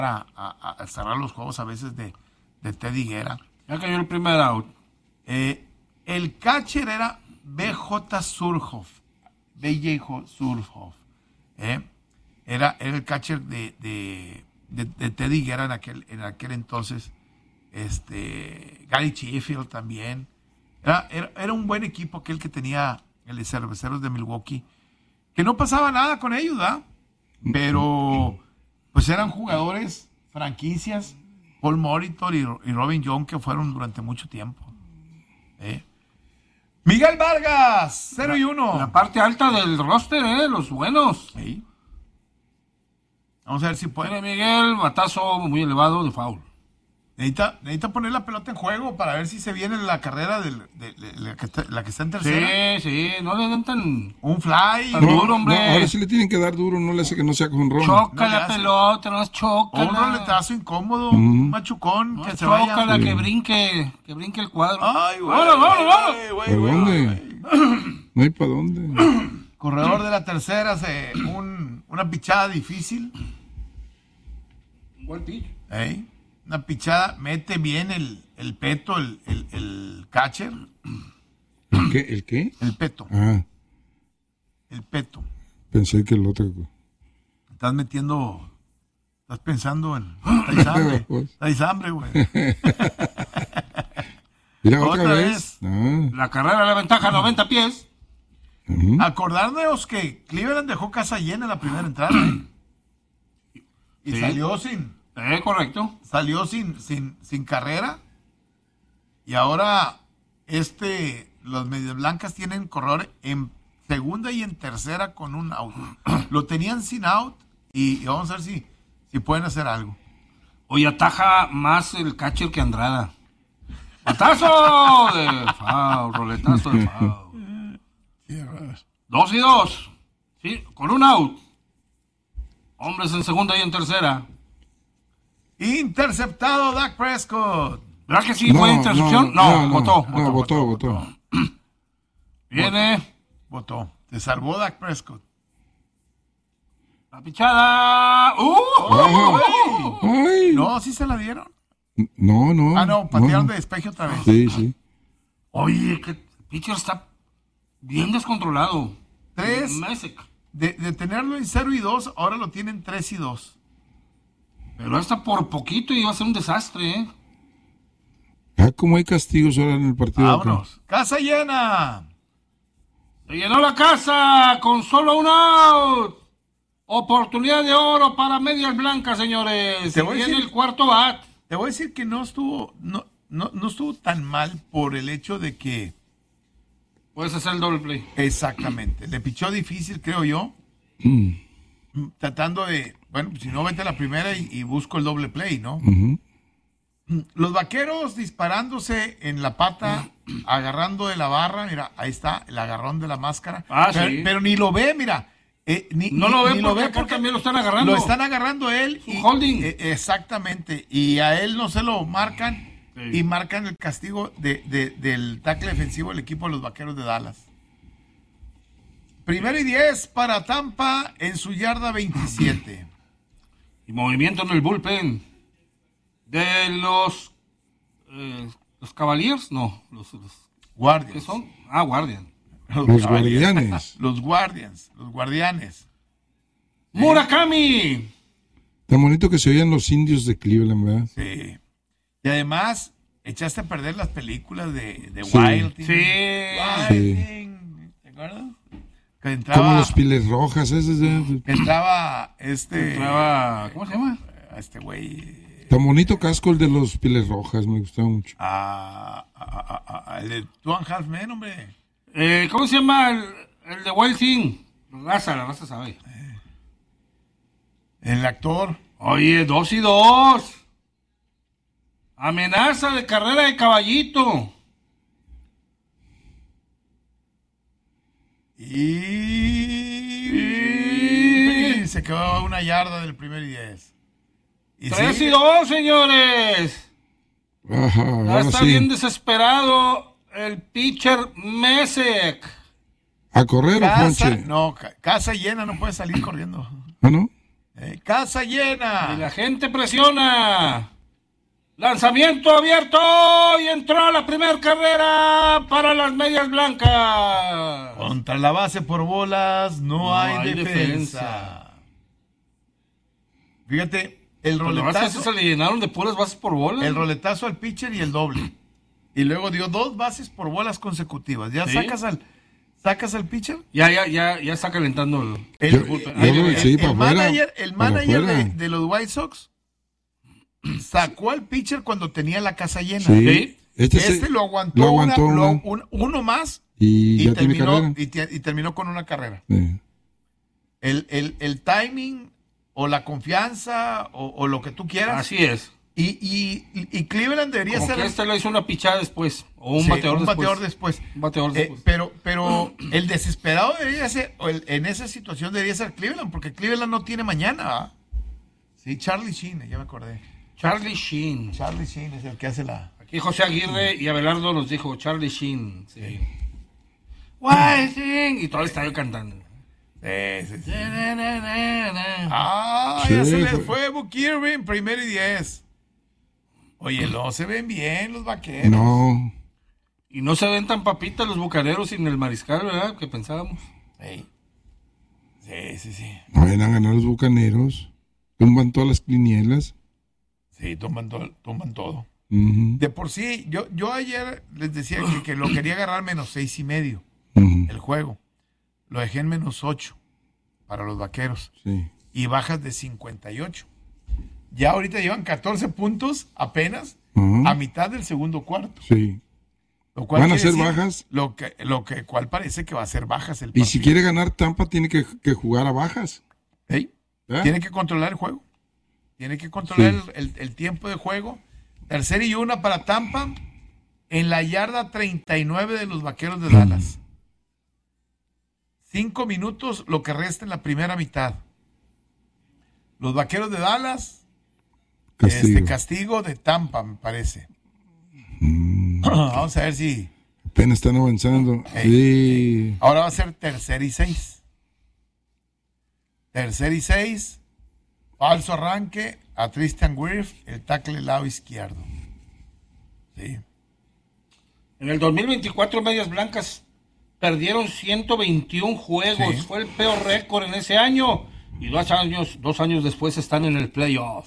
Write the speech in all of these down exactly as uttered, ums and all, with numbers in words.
a, a, a cerrar los juegos a veces de, de Teddy Guerra. Ya cayó el primer out. Eh, el catcher era B J Surhoff. B J Surhoff. Eh, era, era el catcher de, de, de, de Teddy Guerra en aquel, en aquel entonces. Este, Gary Sheffield también. Era, era, era un buen equipo aquel que tenía el Cerveceros de Milwaukee. Que no pasaba nada con ellos, ¿verdad? Pero pues eran jugadores, franquicias, Paul Molitor y, y Robin Young, que fueron durante mucho tiempo. ¿Eh? Miguel Vargas, cero y uno. La parte alta del roster, ¿eh? Los buenos. ¿Sí? Vamos a ver si puede. Tiene Miguel, batazo muy elevado de foul. Necesita, necesita poner la pelota en juego para ver si se viene la carrera de, de, de, de la, que está, la que está en tercera. Sí, sí, no le den tan... Un fly. Tan No, duro, hombre. no, ahora sí le tienen que dar duro, no le hace que no sea con ron. Choca No le la hace. pelota, no es choca. O un roletazo incómodo, Mm. un machucón, No que es se vaya. choca la Sí. que brinque, que brinque el cuadro. Ay, güey. ¡Vámonos, vámonos, vámonos! güey, güey, ¿Por güey, dónde? güey. No hay para dónde. Corredor de la tercera, se, un, una pichada difícil. Un buen pitch. ¿Eh? Una pichada, mete bien el, el peto, el, el, el catcher. ¿El qué? ¿El qué? El peto, Ah, el peto. pensé que el otro. Estás metiendo, estás pensando en... Traes hambre, traes hambre, güey. Mira, otra, Otra vez. Ah, La carrera la ventaja noventa pies. ujú. Acordarnos que Cleveland dejó casa llena en la primera entrada. ¿Eh? Y Sí. salió sin... Eh, correcto. salió sin, sin, sin carrera y ahora este los Medias Blancas tienen corredor en segunda y en tercera con un out. Lo tenían sin out y, y vamos a ver si, si pueden hacer algo. Hoy ataja más el catcher que Andrada. ¡Batazo! De foul, roletazo de foul. Dos y dos. Sí, con un out. Hombres en segunda y en tercera. Interceptado Dak Prescott. ¿Verdad que sí fue intercepción? No, votó, No, votó. votó, votó. Viene Votó. Se salvó Dak Prescott. la pichada. ¡Uh! Ajá. Ay, No, sí se la dieron. no, no. Ah, no, patearon no. de despeje otra vez. Sí, sí. Oye, que el pitcher está bien descontrolado. Tres. Mesek. De, de tenerlo en cero y dos, ahora lo tienen tres y dos. Pero hasta por poquito iba a ser un desastre, ¿eh? Ah, como hay castigos ahora en el partido. acá. Vámonos. Casa llena. Se llenó la casa con solo un out. Oportunidad de oro para Medias Blancas, señores. Te voy a Viene decir- el cuarto bat. Te voy a decir que no estuvo, no, no, no estuvo tan mal por el hecho de que, Puedes hacer el doble play. exactamente, le pichó difícil, creo yo, Mm, tratando de, bueno, si no vete a la primera y, y busco el doble play, ¿no? ujú. Los vaqueros disparándose en la pata, agarrando de la barra, mira, ahí está, el agarrón de la máscara. Ah, pero, sí. pero ni lo ve, mira. eh, ni, No ni- lo ve ni porque acá también lo están agarrando. Lo están agarrando él. Un holding. eh, exactamente. Y a él no se lo marcan. Sí. Y marcan el castigo de, de- del tackle defensivo del equipo de los Vaqueros de Dallas. Primero y diez para Tampa en su yarda veintisiete. Y movimiento en el bullpen. De los... eh, ¿Los Cavaliers? No. Los, los- Guardians. ¿Qué son? Ah, Guardian. Los Cavaliers. guardianes. Los Guardians. Los Guardianes. Murakami. Tan bonito que se oían los indios de Cleveland, ¿verdad? Sí. Y además, echaste a perder las películas de, de Sí. Wild Thing. Sí. Wild Thing. ¿Te acuerdas? Que entraba, Como los piles rojas, esos. ¿eh? que entraba este... Entraba- ¿Cómo se llama? Este güey... Tan bonito casco el de los piles rojas, me gustaba mucho. A, a, a, a- el de Two and a Half Men, hombre. Eh, ¿Cómo se llama el, el de Wild Thing? La raza, la raza sabe. El actor. Oye, dos y dos. Amenaza de carrera de caballito. Y... Se quedó a una yarda del primer y diez. Y Tres sí, y dos, señores. Ajá, Ya ahora está sí. bien desesperado el pitcher Mesek. ¿A correr o Casa, ponche? no, ca- casa llena, no puede salir corriendo. ¿Ah, no? Eh, casa llena. Y la gente presiona. Lanzamiento abierto y entró la primera carrera para las medias blancas. Contra la base por bolas no, No hay, hay defensa. defensa. Fíjate, el Pues nomás roletazo, que se le llenaron de puras bases por bola. el roletazo al pitcher y el doble. Y luego dio dos bases por bolas consecutivas. Ya Sí. sacas al sacas al pitcher. Ya, ya, ya, ya está calentando el... El, Yo- el- yo el- creo que el- sí, el para afuera, manager, el para manager de, afuera. de los White Sox sacó al pitcher cuando tenía la casa llena. Sí. Sí. Este, Este se- lo aguantó, lo aguantó una- lo- una- un- uno más y, y, ya tiene terminó, carrera. y, te- y terminó con una carrera. Sí. El, el, el timing o la confianza o, o lo que tú quieras. Así es. Y, y, y- y Cleveland debería Como ser que este le hizo una pichada después. O un sí, bateador un después. bateador después. Un bateador Eh, después. pero, pero el desesperado debería ser, o el- en esa situación debería ser Cleveland, porque Cleveland no tiene mañana. ¿Ah? Sí, Charlie Sheen, ya me acordé. Charlie Sheen. Charlie Sheen es el que hace la... Aquí José Aguirre y Abelardo nos dijo Charlie Sheen. Sí. Why sing? Y todo el estadio cantando. Sí, sí, sí. Na, na, na, na. Ah, Sí, ya se les fue- fue Buck Irving, primero y diez. Oye, no se ven bien los vaqueros. No, Y no se ven tan papitas los bucaneros sin el mariscal, ¿verdad? Que pensábamos. Sí, sí, sí. Sí, no vayan a ganar los bucaneros. Tumban todas las quinielas. sí toman, to- toman todo. Ujú, De por sí, yo, yo ayer les decía que, que lo quería agarrar menos seis y medio ujú, el juego. Lo dejé en menos ocho para los vaqueros. sí. Y bajas de cincuenta y ocho. Ya ahorita llevan catorce puntos apenas Ujú, a mitad del segundo cuarto. sí. Lo cual ¿Van a quiere ser decir bajas? Lo que, lo que cual parece que va a ser bajas el Y partido. si quiere ganar Tampa, tiene que, que jugar a bajas. ¿Sí? ¿verdad? Tiene que controlar el juego. Tiene que controlar Sí. el, el- el tiempo de juego. Tercera y una para Tampa en la yarda treinta y nueve de los Vaqueros de Dallas. Cinco minutos lo que resta en la primera mitad. Los Vaqueros de Dallas, Castigo. este castigo de Tampa, me parece. Mm, Vamos a ver si apenas están avanzando. Sí. ahora va a ser tercera y seis. Tercera y seis. Falso arranque a Tristan Wirth, el tackle del lado izquierdo. Sí. En el dos mil veinticuatro, Medias Blancas perdieron ciento veintiún juegos. Sí. Fue el peor récord en ese año. Y dos años, dos años después están en el playoff.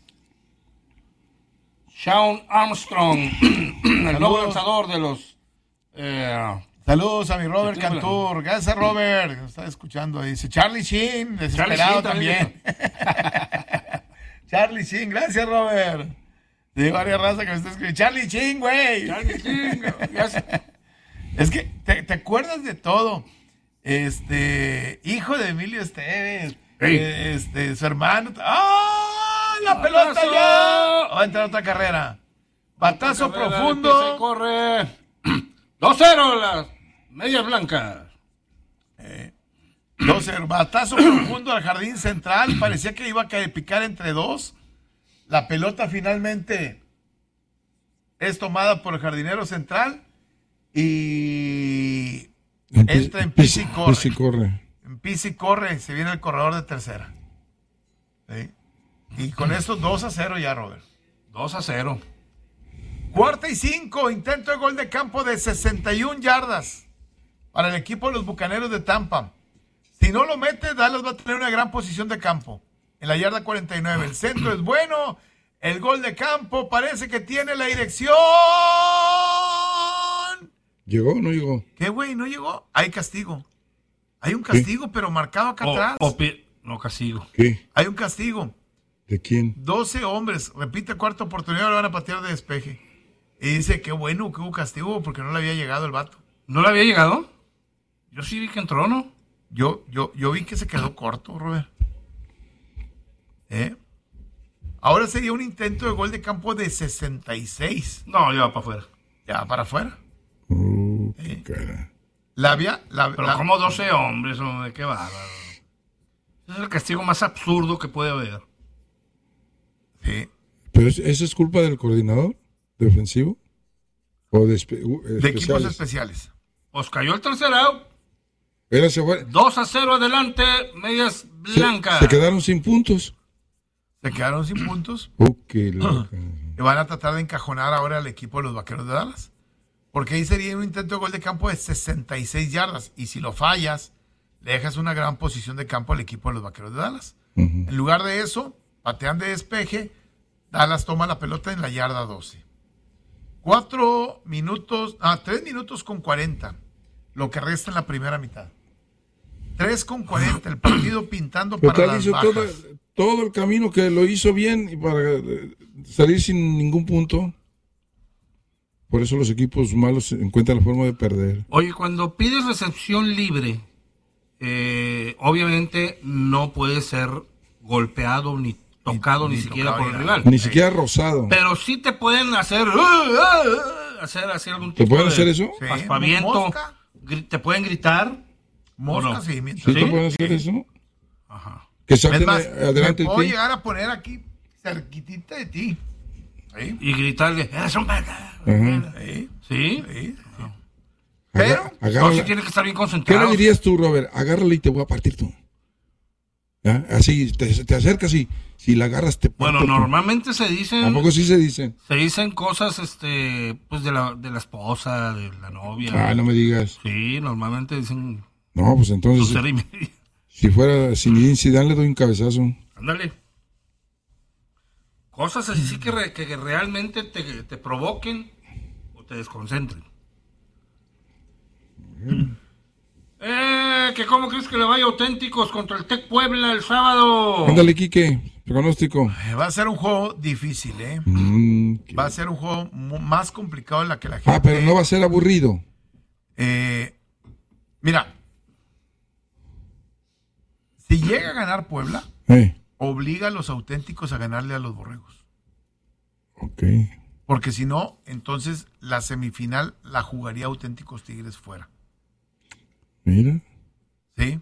Sean Armstrong, el nuevo Saludos. lanzador de los... eh, Saludos a mi Robert Sí, claro. Cantur. Gracias, Robert. Nos está escuchando. Dice Charlie Sheen, desesperado Sheen también. Charlie Sheen, gracias, Robert. De varias razas que me está escribiendo. Charlie Sheen, güey. Charlie Sheen, ya se- Es que te, te acuerdas de todo. Este, hijo de Emilio Esteves. Ey. eh, Este, su hermano. ¡Ah! ¡La ¡Batazo! pelota ya! Va a entrar otra carrera. Batazo Carrera, profundo. empieza y corre. dos cero las Medias Blancas. dos cero. Batazo profundo al jardín central. Parecía que iba a caer, picar entre dos. La pelota finalmente es tomada por el jardinero central. Y entra en pisa y corre. Pisa y corre. En pisa y corre. Se viene el corredor de tercera. ¿Sí? Y con esto dos a cero ya, Robert. dos a cero. Cuarta y cinco. Intento de gol de campo de sesenta y una yardas para el equipo de los Bucaneros de Tampa. Si no lo mete, Dallas va a tener una gran posición de campo. En la yarda cuarenta y nueve. El centro es bueno. El gol de campo parece que tiene la dirección. ¿Llegó o no llegó? ¿Qué, güey? ¿No llegó? Hay castigo. Hay un castigo, pero marcado acá O- atrás. o pi- no castigo. ¿Qué? Hay un castigo. ¿De quién? doce hombres. Repite cuarta oportunidad, lo van a patear de despeje. Y dice, qué bueno que hubo castigo porque no le había llegado el vato. ¿No le había llegado? Yo sí vi que entró, ¿no? Yo, yo, yo vi que se quedó corto, Robert. ¿Eh? Ahora sería un intento de gol de campo de sesenta y seis. No, ya va para afuera. Ya para afuera. Oh, Sí. cara. La había, la, Pero la- como doce hombres, hombre, qué bárbaro. Ese es el castigo más absurdo que puede haber. sí. ¿Pero es- eso es culpa del coordinador defensivo? ¿O de, espe- uh, De equipos especiales? especiales. Pues cayó el tercer out. Pero se fue. dos a cero adelante, Medias Blancas. Se, se quedaron sin puntos. Se quedaron sin puntos. Ok, loca. Y van a tratar de encajonar ahora al equipo de los Vaqueros de Dallas. Porque ahí sería un intento de gol de campo de sesenta y seis yardas. Y si lo fallas, le dejas una gran posición de campo al equipo de los Vaqueros de Dallas. Uh-huh. En lugar de eso, patean de despeje. Dallas toma la pelota en la yarda doce. Cuatro minutos, ah, tres minutos con cuarenta. Lo que resta en la primera mitad. Tres con cuarenta. El partido pintando Pero para tal las hizo bajas. todo, todo el camino que lo hizo bien y para salir sin ningún punto. Por eso los equipos malos encuentran la forma de perder. Oye, cuando pides recepción libre, eh, obviamente no puede ser golpeado ni tocado ni, ni, ni siquiera por el rival. Ni siquiera rozado. Pero sí te pueden hacer uh, uh, uh, hacer así algún tipo ¿Te pueden de hacer eso? Sí, aspaviento. Gri- te pueden gritar. Mosca, no? sí. ¿Sí, Mientras... ¿Sí te pueden hacer eso? Ajá. Que salten Es más, adelante me de puedo ti. llegar a poner aquí cerquitita de ti. ¿Sí? Y gritarle, eres un verga. ¿Sí? ¿Sí? ¿Sí? No. Pero, no, sí tiene que estar bien concentrado. ¿Qué le dirías tú, Robert? Agárrala y te voy a partir tú. ¿Ya? Así, te, te acercas y si la agarras te Bueno, parto normalmente se dicen... ¿A poco sí se dicen? Se dicen cosas, este, pues de la, de la esposa, de la novia. Ah, no me digas. Sí, normalmente dicen... No, pues entonces... Su ser y media. Si fuera Zinedine Zidane le doy un cabezazo. Ándale. Cosas así sí que, re, que realmente te, te provoquen o te desconcentren. Mm. Eh, que cómo crees que le vaya Auténticos contra el Tec Puebla el sábado. Ándale, Quique, pronóstico. Va a ser un juego difícil, ¿eh? Mm, va a ser un juego más complicado de la que la gente... Ah, pero no va a ser aburrido. Eh, mira, si llega a ganar Puebla, eh. obliga a los Auténticos a ganarle a los Borregos. Ok. Porque si no, entonces la semifinal la jugaría Auténticos Tigres fuera. Mira. ¿Sí?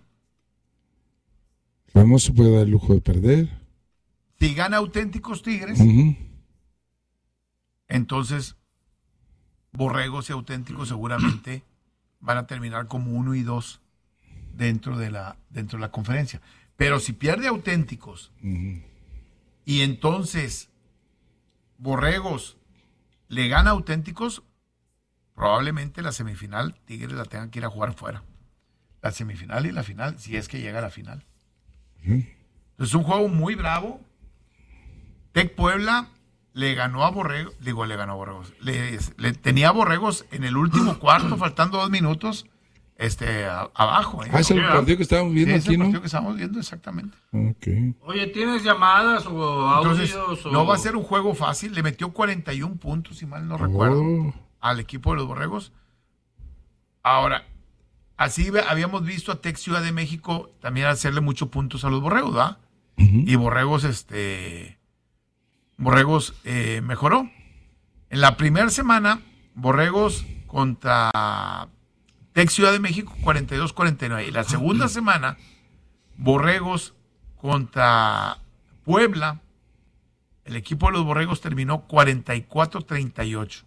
No se puede dar el lujo de perder. Si gana Auténticos Tigres, uh-huh. entonces Borregos y Auténticos seguramente van a terminar como uno y dos dentro de la, dentro de la conferencia. Pero si pierde Auténticos uh-huh. y entonces Borregos le gana Auténticos, probablemente la semifinal Tigres la tengan que ir a jugar fuera. La semifinal y la final, si es que llega a la final. Uh-huh. Es un juego muy bravo. Tec Puebla le ganó a Borregos, digo, le ganó a Borregos. Le, le tenía a Borregos en el último cuarto, faltando dos minutos, este, a, abajo. ¿eh? Ah, es el ¿no? partido que estábamos viendo sí, aquí, es el ¿no? partido que estamos viendo, exactamente. Okay. Oye, ¿tienes llamadas o audios? Entonces, o... no va a ser un juego fácil. Le metió cuarenta y un puntos, si mal no oh. recuerdo, al equipo de los Borregos. Ahora, así habíamos visto a Tec Ciudad de México también hacerle muchos puntos a los Borregos, ¿verdad? Uh-huh. Y Borregos, este, Borregos eh, mejoró. En la primera semana, Borregos contra Tec Ciudad de México, cuarenta y dos cuarenta y nueve. Y la segunda semana, Borregos contra Puebla, el equipo de los Borregos terminó cuarenta y cuatro treinta y ocho.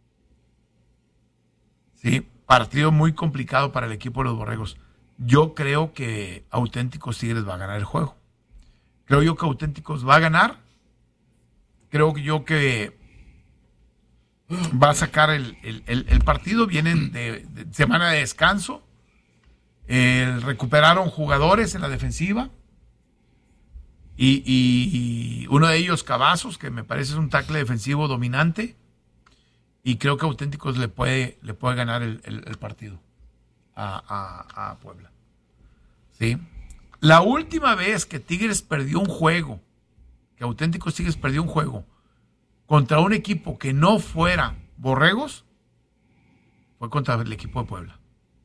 Sí, partido muy complicado para el equipo de los Borregos. Yo creo que Auténticos Tigres va a ganar el juego. Creo yo que Auténticos va a ganar. Creo yo que va a sacar el, el, el, el partido. Vienen de, de semana de descanso. Eh, recuperaron jugadores en la defensiva. Y, y, y uno de ellos, Cavazos, que me parece es un tackle defensivo dominante. Y creo que Auténticos le puede, le puede ganar el, el, el partido a, a, a Puebla. ¿Sí? La última vez que Tigres perdió un juego, que Auténticos Tigres perdió un juego contra un equipo que no fuera Borregos, fue contra el equipo de Puebla.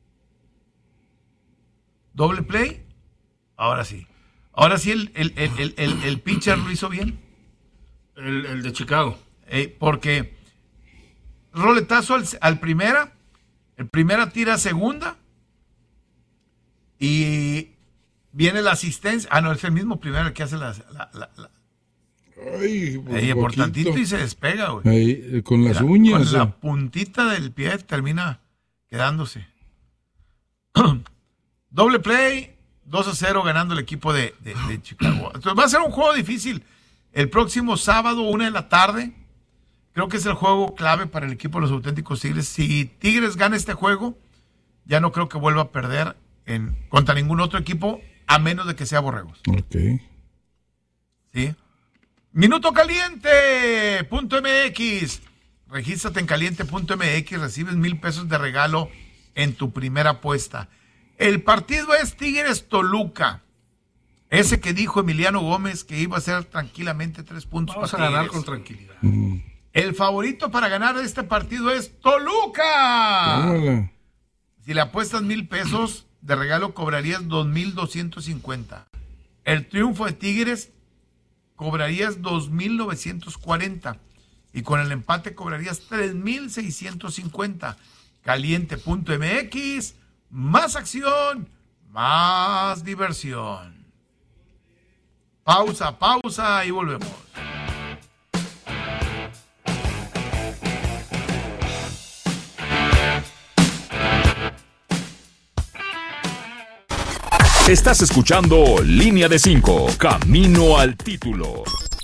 Doble play, ahora sí. Ahora sí el, el, el, el, el, el pitcher lo hizo bien. El, el de Chicago. Eh, porque roletazo al, al primera, el primera tira a segunda y viene la asistencia. Ah, no, es el mismo primero el que hace la... la, la, la. Ay, por, Ey, por tantito y se despega, güey. Ahí, con las Mira, uñas. Con la puntita del pie termina quedándose. Doble play, dos a cero ganando el equipo de, de, de Chicago. Entonces va a ser un juego difícil. El próximo sábado, una de la tarde, creo que es el juego clave para el equipo de los auténticos Tigres. Si Tigres gana este juego, ya no creo que vuelva a perder en, contra ningún otro equipo, a menos de que sea Borregos. Ok. ¿Sí? Minuto caliente punto M X. Regístrate en caliente punto M X, recibes mil pesos de regalo en tu primera apuesta. El partido es Tigres Toluca. Ese que dijo Emiliano Gómez que iba a ser tranquilamente tres puntos. Vamos para a ganar Tigres. con tranquilidad. Mm. El favorito para ganar este partido es Toluca. Tómala. Si le apuestas mil pesos de regalo, cobrarías dos mil doscientos cincuenta. El triunfo de Tigres, cobrarías dos mil novecientos cuarenta. Y con el empate cobrarías tres mil seiscientos cincuenta. caliente punto M X, más acción, más diversión. Pausa, pausa y volvemos. Estás escuchando Línea de cinco, Camino al Título.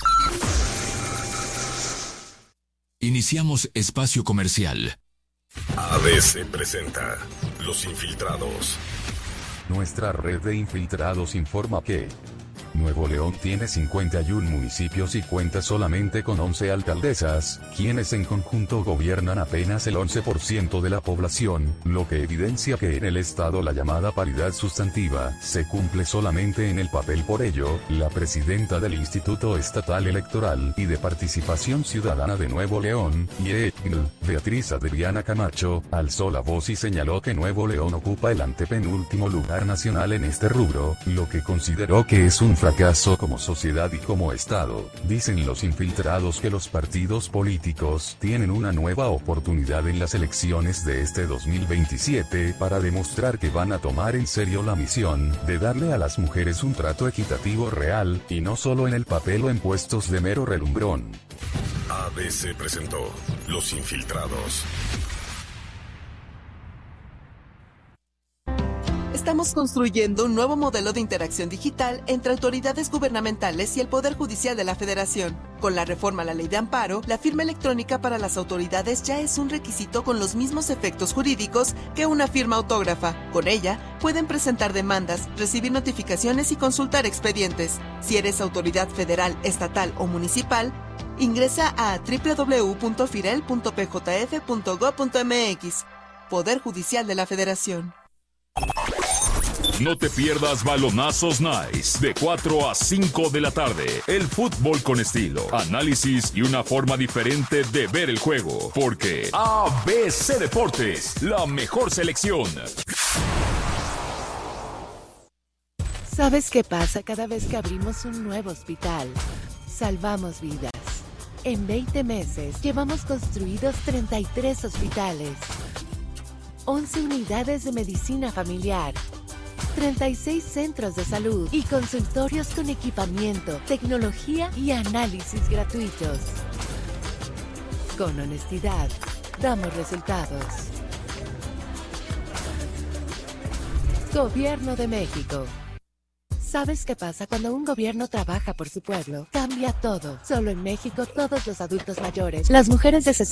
Iniciamos espacio comercial. A B C presenta Los Infiltrados. Nuestra red de infiltrados informa que Nuevo León tiene cincuenta y uno municipios y cuenta solamente con once alcaldesas, quienes en conjunto gobiernan apenas el once por ciento de la población, lo que evidencia que en el estado la llamada paridad sustantiva se cumple solamente en el papel. Por ello, la presidenta del Instituto Estatal Electoral y de Participación Ciudadana de Nuevo León, I E L, Beatriz Adriana Camacho, alzó la voz y señaló que Nuevo León ocupa el antepenúltimo lugar nacional en este rubro, lo que consideró que es un fracaso como sociedad y como Estado. Dicen los infiltrados que los partidos políticos tienen una nueva oportunidad en las elecciones de este dos mil veintisiete para demostrar que van a tomar en serio la misión de darle a las mujeres un trato equitativo real, y no solo en el papel o en puestos de mero relumbrón. A B C presentó Los Infiltrados. Estamos construyendo un nuevo modelo de interacción digital entre autoridades gubernamentales y el Poder Judicial de la Federación. Con la reforma a la Ley de Amparo, la firma electrónica para las autoridades ya es un requisito con los mismos efectos jurídicos que una firma autógrafa. Con ella, pueden presentar demandas, recibir notificaciones y consultar expedientes. Si eres autoridad federal, estatal o municipal, ingresa a doble u doble u doble u punto firel punto p j f punto gob punto m x. Poder Judicial de la Federación. No te pierdas Balonazos Nice de cuatro a cinco de la tarde. El fútbol con estilo, análisis y una forma diferente de ver el juego. Porque A B C Deportes, la mejor selección. ¿Sabes qué pasa cada vez que abrimos un nuevo hospital? Salvamos vidas. En veinte meses llevamos construidos treinta y tres hospitales, once unidades de medicina familiar, treinta y seis centros de salud y consultorios con equipamiento, tecnología y análisis gratuitos. Con honestidad, damos resultados. Gobierno de México. ¿Sabes qué pasa cuando un gobierno trabaja por su pueblo? Cambia todo. Solo en México, todos los adultos mayores, las mujeres de sesenta